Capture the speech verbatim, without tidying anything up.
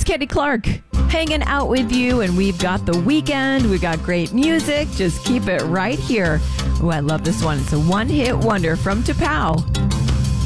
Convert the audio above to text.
Kenny Clark hanging out with you, and we've got the weekend. We've got great music. Just keep it right here. Oh, I love this one. It's a one-hit wonder from T'Pau.